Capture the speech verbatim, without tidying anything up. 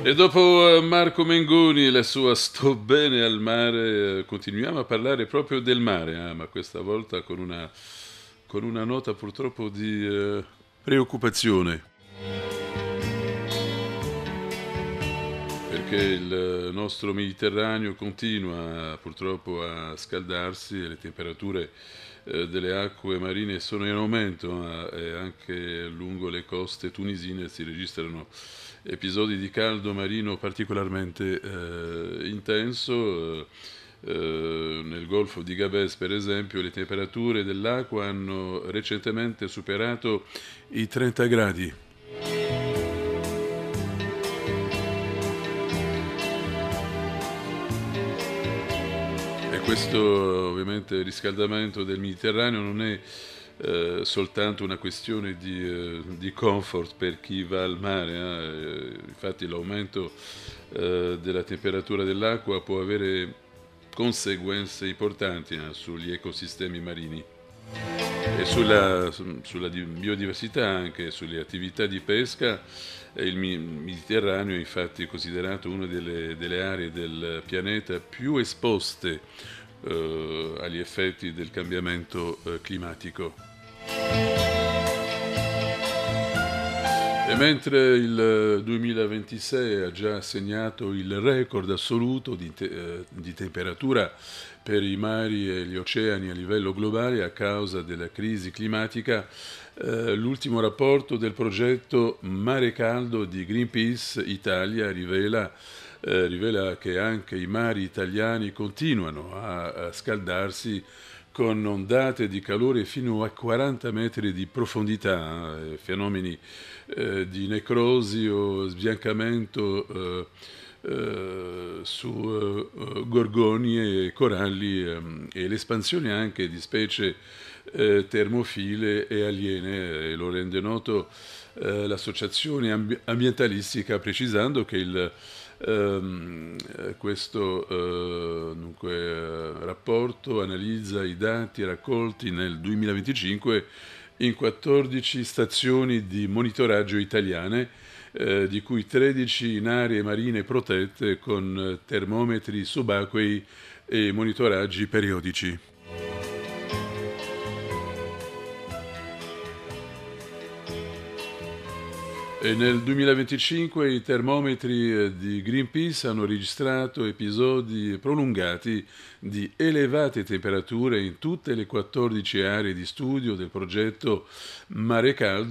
E dopo eh, Marco Mengoni e la sua Sto bene al mare, eh, continuiamo a parlare proprio del mare, ah, ma questa volta con una, con una nota purtroppo di eh, preoccupazione, perché il nostro Mediterraneo continua purtroppo a scaldarsi e le temperature eh, delle acque marine sono in aumento, eh, e anche lungo le coste tunisine si registrano episodi di caldo marino particolarmente eh, intenso. eh, eh, nel Golfo di Gabes, per esempio, le temperature dell'acqua hanno recentemente superato i trenta gradi. E questo ovviamente riscaldamento del Mediterraneo non è eh, soltanto una questione di, eh, di comfort per chi va al mare, eh. Infatti l'aumento eh, della temperatura dell'acqua può avere conseguenze importanti eh, sugli ecosistemi marini e sulla, sulla di- biodiversità, anche sulle attività di pesca. E il Mi- Mediterraneo è infatti considerato una delle, delle aree del pianeta più esposte eh, agli effetti del cambiamento eh, climatico. E mentre il duemilaventisei ha già segnato il record assoluto di, te- eh, di temperatura per i mari e gli oceani a livello globale a causa della crisi climatica, eh, l'ultimo rapporto del progetto Mare Caldo di Greenpeace Italia rivela, eh, rivela che anche i mari italiani continuano a, a scaldarsi con ondate di calore fino a quaranta metri di profondità, eh, fenomeni eh, di necrosi o sbiancamento eh, eh, su eh, gorgoni e coralli, ehm, e l'espansione anche di specie eh, termofile e aliene. E lo rende noto eh, l'associazione ambi- ambientalistica, precisando che il Ehm, eh, questo eh, dunque, eh, rapporto analizza i dati raccolti nel duemilaventicinque in quattordici stazioni di monitoraggio italiane, eh, di cui tredici in aree marine protette con eh, termometri subacquei e monitoraggi periodici. E nel duemilaventicinque i termometri eh, di Greenpeace hanno registrato episodi prolungati di elevate temperature in tutte le quattordici aree di studio del progetto Mare Caldo.